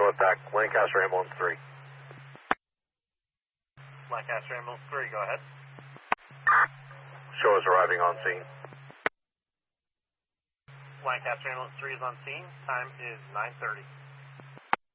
report back. Lancaster Ambulance 3. Lancaster Ambulance 3, go ahead. Show us arriving on scene. Lancaster Ambulance 3 is on scene. Time is 9:30.